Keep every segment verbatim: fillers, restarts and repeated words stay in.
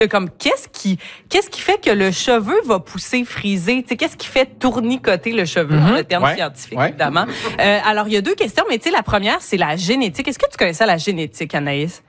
Comme qu'est-ce qui qu'est-ce qui fait que le cheveu va pousser frisé, tu sais, qu'est-ce qui fait tournicoter le cheveu, mm-hmm. le terme ouais. scientifique ouais. évidemment. Euh, alors il y a deux questions, mais tu sais la première c'est la génétique. Est-ce que tu connais ça la génétique, Anaïs?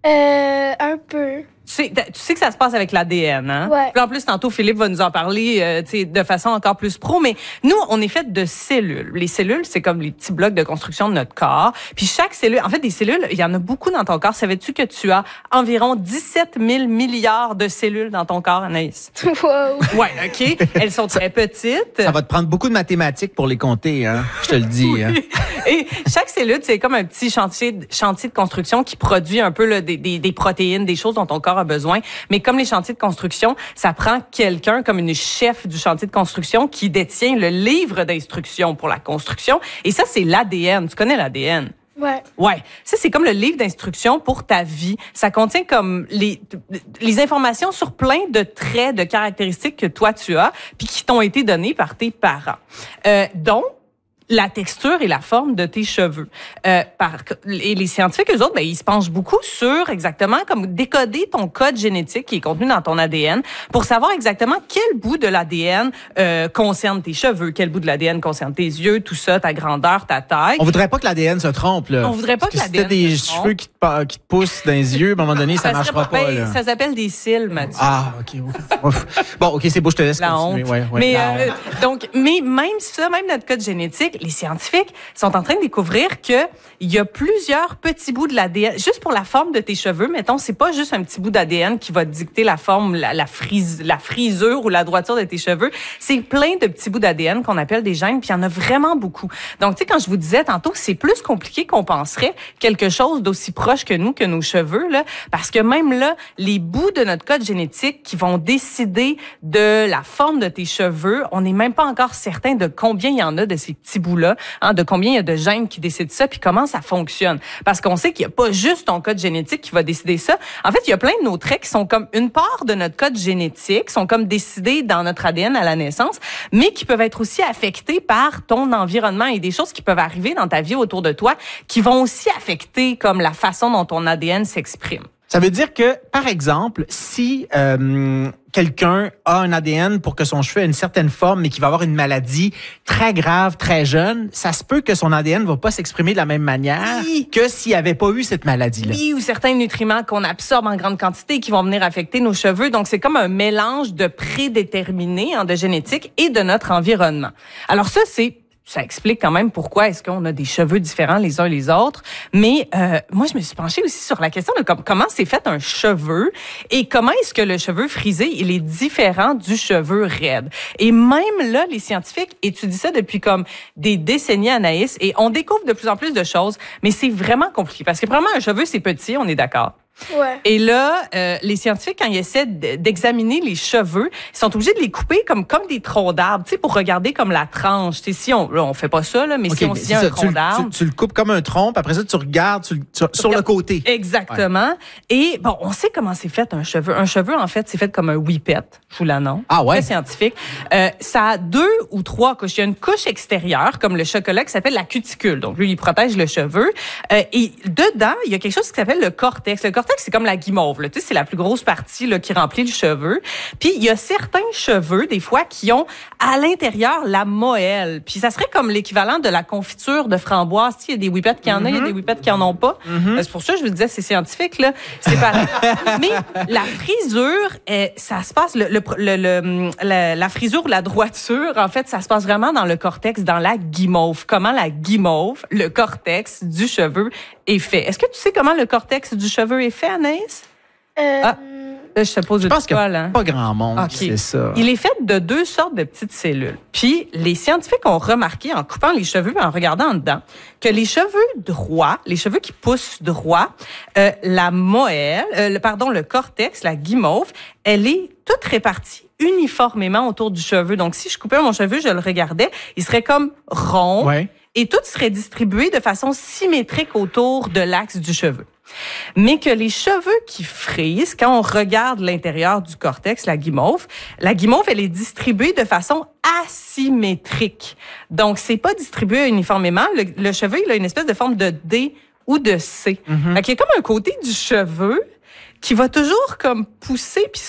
Euh, un peu. Tu sais, tu sais que ça se passe avec l'A D N, hein? Ouais. Puis en plus, tantôt, Philippe va nous en parler euh, tu sais, de façon encore plus pro, mais nous, on est fait de cellules. Les cellules, c'est comme les petits blocs de construction de notre corps. Puis chaque cellule, en fait, des cellules, il y en a beaucoup dans ton corps. Savais-tu que tu as environ dix-sept mille milliards de cellules dans ton corps, Anaïs? Wow! Ouais, OK. Elles sont très petites. Ça va te prendre beaucoup de mathématiques pour les compter, hein? Je te le dis. Oui. Hein? Et chaque cellule, c'est comme un petit chantier, chantier de construction qui produit un peu là, des, des, des protéines, des choses dont ton corps a besoin. Mais comme les chantiers de construction, ça prend quelqu'un comme une chef du chantier de construction qui détient le livre d'instructions pour la construction. Et ça, c'est l'A D N. Tu connais l'A D N? Ouais. Ouais. Ça, c'est comme le livre d'instructions pour ta vie. Ça contient comme les, les informations sur plein de traits, de caractéristiques que toi, tu as, puis qui t'ont été données par tes parents. Euh, donc, la texture et la forme de tes cheveux. Euh, par, et les scientifiques, eux autres, ben, ils se penchent beaucoup sur exactement comme décoder ton code génétique qui est contenu dans ton A D N pour savoir exactement quel bout de l'A D N euh, concerne tes cheveux, quel bout de l'A D N concerne tes yeux, tout ça, ta grandeur, ta taille. On voudrait pas que l'A D N se trompe, là. On voudrait pas Parce que, que l'A D N si t'as des se trompe. cheveux qui te, qui te poussent dans les yeux, à un moment donné, ça, ça marchera pas, ben, là. Ça s'appelle des cils, Mathieu. Ah, OK. Bon, OK, c'est beau, je te laisse La continuer. honte. Ouais, ouais, mais, la euh, honte. donc, mais même ça, même notre code génétique, les scientifiques sont en train de découvrir que il y a plusieurs petits bouts de l'A D N. Juste pour la forme de tes cheveux, mettons, c'est pas juste un petit bout d'A D N qui va dicter la forme, la, la, frise, la frisure ou la droiture de tes cheveux. C'est plein de petits bouts d'A D N qu'on appelle des gènes, puis il y en a vraiment beaucoup. Donc, tu sais, quand je vous disais tantôt, c'est plus compliqué qu'on penserait quelque chose d'aussi proche que nous, que nos cheveux, là, parce que même là, les bouts de notre code génétique qui vont décider de la forme de tes cheveux, on n'est même pas encore certain de combien il y en a de ces petits bouts-là, hein, de combien il y a de gènes qui décident ça, puis comment ça fonctionne. Parce qu'on sait qu'il n'y a pas juste ton code génétique qui va décider ça. En fait, il y a plein de nos traits qui sont comme une part de notre code génétique, sont comme décidés dans notre A D N à la naissance, mais qui peuvent être aussi affectés par ton environnement et des choses qui peuvent arriver dans ta vie autour de toi, qui vont aussi affecter comme la façon dont ton A D N s'exprime. Ça veut dire que, par exemple, si euh, quelqu'un a un A D N pour que son cheveu ait une certaine forme, mais qu'il va avoir une maladie très grave, très jeune, ça se peut que son A D N ne va pas s'exprimer de la même manière oui. que s'il n'avait pas eu cette maladie-là. Oui, ou certains nutriments qu'on absorbe en grande quantité qui vont venir affecter nos cheveux. Donc, c'est comme un mélange de prédéterminés, hein, de génétique et de notre environnement. Alors ça, c'est ça explique quand même pourquoi est-ce qu'on a des cheveux différents les uns les autres. Mais euh, moi, je me suis penchée aussi sur la question de com- comment c'est fait un cheveu et comment est-ce que le cheveu frisé, il est différent du cheveu raide. Et même là, les scientifiques étudient ça depuis comme des décennies, Anaïs, et on découvre de plus en plus de choses, mais c'est vraiment compliqué. Parce que vraiment, un cheveu, c'est petit, on est d'accord. Ouais. Et là, euh, les scientifiques, quand ils essaient d'examiner les cheveux, ils sont obligés de les couper comme comme des troncs d'arbres, tu sais, pour regarder comme la tranche. Tu sais, si on, là, on fait pas ça, là, mais okay, si on mais tient un ça, tronc tu, d'arbre, tu, tu le coupes comme un tronc, puis après ça, tu regardes tu, tu, tu sur regardes. le côté. Exactement. Ouais. Et bon, on sait comment c'est fait un cheveu. Un cheveu, en fait, c'est fait comme un whippet. Je vous l'annonce. Ah ouais. Très scientifique. Euh, ça a deux ou trois couches. Il y a une couche extérieure, comme le chocolat, qui s'appelle la cuticule. Donc, lui, il protège le cheveu. Euh, et dedans, il y a quelque chose qui s'appelle le cortex. Le cortex, c'est comme la guimauve. Tu sais, c'est la plus grosse partie là, qui remplit le cheveu. Puis, il y a certains cheveux, des fois, qui ont à l'intérieur la moelle. Puis, ça serait comme l'équivalent de la confiture de framboise. Il y a des whippets qui en mm-hmm. ont, il y a des whippets qui en ont pas. Mm-hmm. C'est pour ça que je vous disais, c'est scientifique, là. C'est pareil. Mais la frisure, eh, ça se passe, le, le, le, le, la, la frisure ou la droiture, en fait, ça se passe vraiment dans le cortex, dans la guimauve. Comment la guimauve, le cortex du cheveu, est fait. Est-ce que tu sais comment le cortex du cheveu est fait, Anaïs? Euh... Ah, là, je te pose je une pense qu'il n'y a hein? pas grand monde okay. qui sait ça. Il est fait de deux sortes de petites cellules. Puis, les scientifiques ont remarqué, en coupant les cheveux et en regardant dedans, que les cheveux droits, les cheveux qui poussent droit, euh, la moelle, euh, le, pardon, le cortex, la guimauve, elle est toute répartie uniformément autour du cheveu. Donc, si je coupais mon cheveu, je le regardais, il serait comme rond ouais. et tout serait distribué de façon symétrique autour de l'axe du cheveu. Mais que les cheveux qui frisent, quand on regarde l'intérieur du cortex, la guimauve, la guimauve, elle est distribuée de façon asymétrique. Donc, c'est pas distribué uniformément. Le, le cheveu, il a une espèce de forme de D ou de C. Mm-hmm. Donc, il y a comme un côté du cheveu qui va toujours comme pousser puis